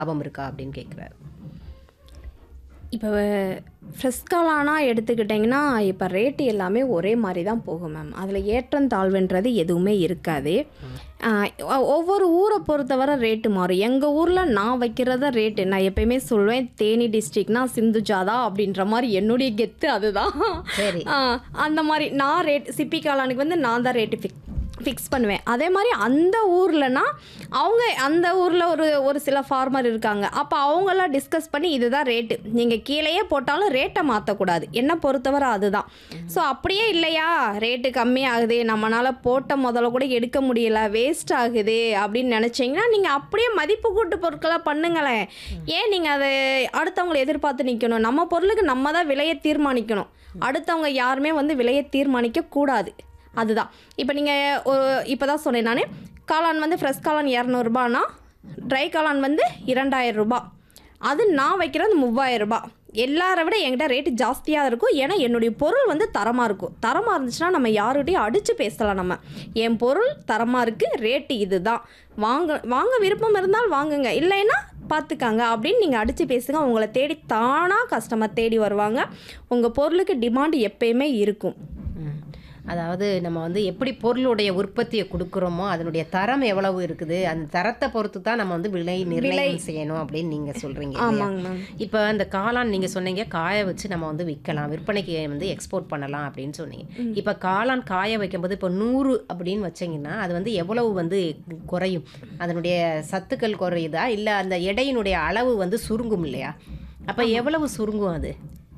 லாபம் இருக்கா அப்படின்னு கேட்குறாரு. இப்போ ஃப்ரெஷ் காளானா எடுத்துக்கிட்டிங்கன்னா இப்போ ரேட்டு எல்லாமே ஒரே மாதிரி தான் போகும் மேம். அதில் ஏற்றம் தாழ்வுன்றது எதுவுமே இருக்காது. ஒவ்வொரு ஊரை பொறுத்தவரை ரேட்டு மாறும். எங்கள் ஊரில் நான் வைக்கிறத ரேட்டு நான் எப்பயுமே சொல்லுவேன், தேனி டிஸ்ட்ரிக்னா சிந்துஜாதா அப்படின்ற மாதிரி என்னுடைய கெத்து அதுதான். சரி. அந்த மாதிரி நான் ரேட் சிப்பி காளானுக்கு வந்து நான் தான் ரேட்டு ஃபிக்ஸ் பண்ணுவேன். அதே மாதிரி அந்த ஊர்லனா அவங்க அந்த ஊரில் ஒரு சில ஃபார்மர் இருக்காங்க. அப்போ அவங்களாம் டிஸ்கஸ் பண்ணி இதுதான் ரேட்டு, நீங்கள் கீழேயே போட்டாலும் ரேட்டை மாற்றக்கூடாது, என்னை பொறுத்தவரை அதுதான். ஸோ அப்படியே இல்லையா ரேட்டு கம்மியாகுது, நம்மளால் போட்ட முதல்ல கூட எடுக்க முடியல, வேஸ்ட் ஆகுது அப்படின்னு நினச்சிங்கன்னா நீங்கள் அப்படியே மதிப்பு கூட்டு பொருட்களாக பண்ணுங்களேன். ஏன் நீங்கள் அதை அடுத்தவங்களை எதிர்பார்த்து நிற்கணும்? நம்ம பொருளுக்கு நம்ம தான் விலையை தீர்மானிக்கணும். அடுத்தவங்க யாருமே வந்து விலையை தீர்மானிக்க கூடாது. அதுதான். இப்போ நீங்கள் இப்போ தான் சொன்னேன் நான், காளான் வந்து ஃப்ரெஷ் காளான் 200 ரூபானா ட்ரை காளான் வந்து 2000 ரூபா. அது நான் வைக்கிறது 3000 ரூபா. எல்லாரை விட என்கிட்ட ரேட்டு ஜாஸ்தியாக இருக்கும். ஏன்னா என்னுடைய பொருள் வந்து தரமாக இருக்கும். தரமாக இருந்துச்சுன்னா நம்ம யாருகிட்டையும் அடித்து பேசலாம். நம்ம என் பொருள் தரமாக இருக்குது, ரேட்டு இது தான், வாங்க விருப்பம் இருந்தால் வாங்குங்க, இல்லைன்னா பார்த்துக்காங்க அப்படின்னு நீங்கள் அடித்து பேசுங்க. உங்களை தேடி தானாக கஸ்டமர் தேடி வருவாங்க. உங்கள் பொருளுக்கு டிமாண்ட் எப்பயுமே இருக்கும். அதாவது நம்ம வந்து எப்படி பொருளுடைய உற்பத்தியை கொடுக்குறோமோ அதனுடைய தரம் எவ்வளவு இருக்குது, அந்த தரத்தை பொறுத்து தான் நம்ம வந்து விலை நிர்ணயம் செய்யணும் அப்படின்னு நீங்கள் சொல்கிறீங்க. ஆமாங்க. இப்போ அந்த காளான் நீங்கள் சொன்னீங்க காய வச்சு நம்ம வந்து விற்கலாம், விற்பனைக்கு வந்து எக்ஸ்போர்ட் பண்ணலாம் அப்படின்னு சொன்னீங்க. இப்போ காளான் காய வைக்கும்போது இப்போ 100 அப்படின்னு வச்சிங்கன்னா அது வந்து எவ்வளவு வந்து குறையும்? அதனுடைய சத்துக்கள் குறையுதா இல்லை அந்த எடையினுடைய அளவு வந்து சுருங்கும் இல்லையா? அப்போ எவ்வளவு சுருங்கும் அது?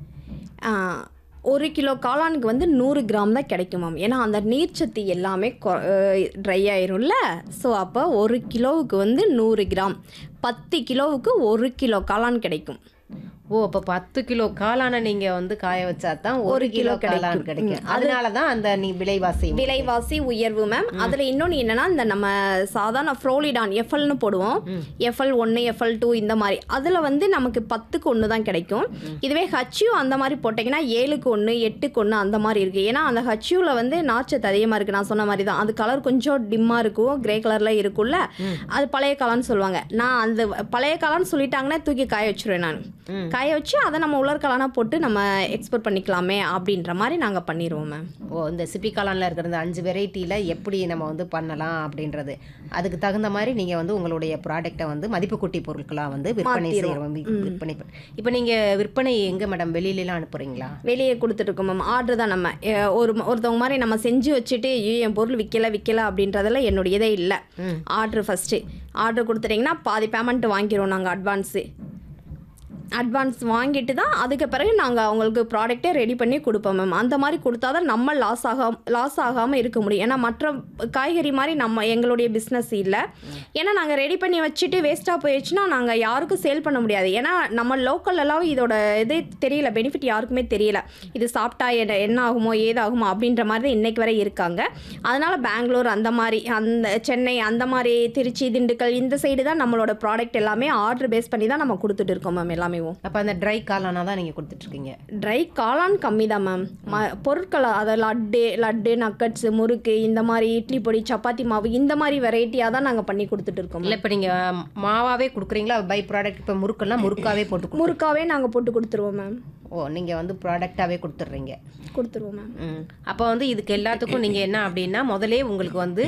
1 கிலோ காளானுக்கு வந்து 100 கிராம் தான் கிடைக்கும் மேம். ஏன்னா அந்த நீர்ச்சத்து எல்லாமே ட்ரை ஆயிரும்ல. ஸோ அப்போ 1 கிலோவுக்கு வந்து 100 கிராம், 10 கிலோவுக்கு 1 கிலோ காளான் கிடைக்கும். ஓ, அப்போ 10 கிலோ காளானை நீங்கள் வந்து காய வச்சா தான் 1 கிலோ காளான் கிடைக்கும். அதனால தான் அந்த விலைவாசி உயர்வு மேம். அதில் இன்னொன்று என்னென்னா, இந்த நம்ம சாதாரண ஃப்ரோலிடான் எஃப்எல்னு போடுவோம், FL1 FL2 இந்த மாதிரி, அதில் வந்து நமக்கு 10க்கு 1 தான் கிடைக்கும். இதுவே HU அந்த மாதிரி போட்டிங்கன்னா 7க்கு 1 8க்கு 1 அந்த மாதிரி இருக்குது. ஏன்னா அந்த HUவில் வந்து நார்ச்சத்து அதிகமாக இருக்குது. நான் சொன்ன மாதிரி தான், அது கலர் கொஞ்சம் டிம்மாக இருக்கும், கிரே கலரில் இருக்கும்ல, அது பழைய காளான்னு சொல்லுவாங்க. நான் அந்த பழைய காளான்னு சொல்லிட்டாங்கன்னா தூக்கி காய வச்சுருவேன். நான் காய வச்சு அதை நம்ம உலர்காளானா போட்டு நம்ம எக்ஸ்போர்ட் பண்ணிக்கலாமே அப்படின்ற மாதிரி நாங்கள் பண்ணிடுவோம் மேம். ஓ, இந்த சிப்பி காளானில் இருக்கிற இந்த 5 வெரைட்டியில் எப்படி நம்ம வந்து பண்ணலாம் அப்படின்றது, அதுக்கு தகுந்த மாதிரி நீங்கள் வந்து உங்களுடைய ப்ராடக்டை வந்து மதிப்பு கூட்டி பொருட்களாக வந்து விற்பனை செய்கிறோம். இப்போ நீங்கள் விற்பனை எங்கே மேடம், வெளியிலலாம் அனுப்புகிறீங்களா? வெளியே கொடுத்துட்ருக்கோம் மேம். ஆர்டர் தான். நம்ம ஒருத்தவங்க மாதிரி நம்ம செஞ்சு வச்சுட்டு என் பொருள் விற்கல அப்படின்றதெல்லாம் என்னுடையதே இல்லை. ஆர்டர் ஃபஸ்ட்டு ஆர்டர் கொடுத்துட்டிங்கன்னா பாதி பேமெண்ட் வாங்கிடுவோம் நாங்கள். அட்வான்ஸ் வாங்கிட்டு தான் அதுக்கு பிறகு நாங்கள் அவங்களுக்கு ப்ராடக்டே ரெடி பண்ணி கொடுப்போம் மேம். அந்த மாதிரி கொடுத்தா தான் நம்ம லாஸ் ஆகாமல் இருக்க முடியும். ஏன்னா மற்ற காய்கறி மாதிரி எங்களுடைய பிஸ்னஸ் இல்லை. ஏன்னா நாங்கள் ரெடி பண்ணி வச்சுட்டு வேஸ்ட்டாக போயிடுச்சுன்னா நாங்கள் யாருக்கும் சேல் பண்ண முடியாது. ஏன்னா நம்ம லோக்கல்லாம் இதோட இதே தெரியல, பெனிஃபிட் யாருக்குமே தெரியல. இது சாப்பிட்டா என்ன ஆகுமோ ஏதாகுமோ அப்படின்ற மாதிரி தான் இன்றைக்கு வரை இருக்காங்க. அதனால் பெங்களூர் அந்த மாதிரி, அந்த சென்னை அந்த மாதிரி, திருச்சி திண்டுக்கல் இந்த சைடு தான் நம்மளோட ப்ராடக்ட் எல்லாமே ஆர்டர் பேஸ் பண்ணி தான் நம்ம கொடுத்துட்டு இருக்கோம் மேம் எல்லாமே. அப்போ அந்த ட்ரை காளானா தான் நீங்கள் கொடுத்துட்ருக்கீங்க? ட்ரை காளான் கம்மி தான் மேம். பொருட்கள் அதை லட்டு நக்கட்ஸு முறுக்கு இந்த மாதிரி, இட்லி பொடி சப்பாத்தி மாவு இந்த மாதிரி வெரைட்டியாக தான் நாங்கள் பண்ணி கொடுத்துட்டு இருக்கோம். இல்லை இப்போ நீங்கள் மாவாகவே கொடுக்குறீங்களா? பை ப்ராடக்ட் இப்போ முறுக்கெல்லாம் முறுக்காவே நாங்கள் போட்டு கொடுத்துருவோம் மேம். ஓ, நீங்கள் வந்து ப்ராடக்டாகவே கொடுத்துருவோம் மேம். அப்போ வந்து இதுக்கு எல்லாத்துக்கும் நீங்கள் என்ன அப்படின்னா முதலே உங்களுக்கு வந்து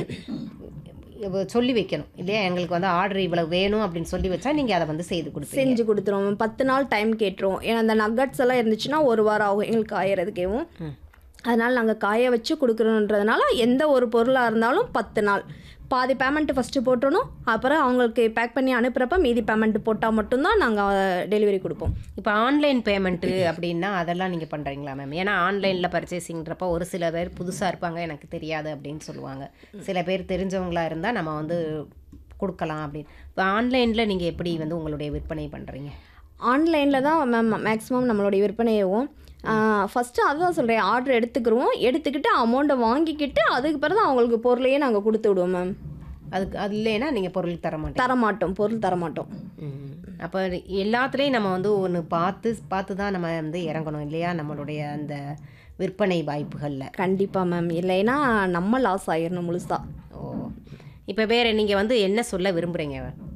சொல்லி வைக்கணும் இல்லையா? எங்களுக்கு வந்து ஆர்டர் இவ்வளவு வேணும் அப்படின்னு சொல்லி வச்சா நீங்கள் அதை வந்து செஞ்சு கொடுத்துருவோம். 10 நாள் டைம் கேட்டுருவோம். ஏன்னா அந்த நக்கட்ஸ் எல்லாம் இருந்துச்சுன்னா 1 வாரம் ஆகும் எங்களுக்கு காயறதுக்கேவும். அதனால் நாங்கள் காய வச்சு கொடுக்குறோன்றதுனால எந்த ஒரு பொருளாக இருந்தாலும் 10 நாள். பாதி பேமெண்ட்டு ஃபஸ்ட்டு போட்டணும், அப்புறம் அவங்களுக்கு பேக் பண்ணி அனுப்புகிறப்ப மீதி பேமெண்ட்டு போட்டால் மட்டும்தான் நாங்கள் டெலிவரி கொடுப்போம். இப்போ ஆன்லைன் பேமெண்ட்டு அப்படின்னா அதெல்லாம் நீங்கள் பண்ணுறீங்களா மேம்? ஏன்னா ஆன்லைனில் பர்ச்சேசிங்கிறப்ப ஒரு சில பேர் புதுசாக இருப்பாங்க, எனக்கு தெரியாது அப்படின்னு சொல்லுவாங்க. சில பேர் தெரிஞ்சவங்களாக இருந்தால் நம்ம வந்து கொடுக்கலாம் அப்படின்னு. இப்போ ஆன்லைனில் நீங்கள் எப்படி வந்து உங்களுடைய விற்பனை பண்ணுறீங்க? ஆன்லைனில் தான் மேம் மேக்ஸிமம் நம்மளுடைய விற்பனையவும். ஃபஸ்ட்டு அதுதான் சொல்கிறேன், ஆர்டர் எடுத்துக்கிட்டு அமௌண்ட்டை வாங்கிக்கிட்டு அதுக்கு பிறகு அவங்களுக்கு பொருளையே நாங்கள் கொடுத்து விடுவோம் மேம். அது இல்லைன்னா நீங்கள் பொருள் பொருள் தரமாட்டோம். அப்போ எல்லாத்துலேயும் நம்ம வந்து ஒன்று பார்த்து தான் நம்ம வந்து இறங்கணும் இல்லையா நம்மளுடைய அந்த விற்பனை வாய்ப்புகளில்? கண்டிப்பாக மேம், இல்லைன்னா நம்ம லாஸ் ஆகிடணும் முழுசாக. ஓ, இப்போ வேறு நீங்கள் வந்து என்ன சொல்ல விரும்புகிறீங்க?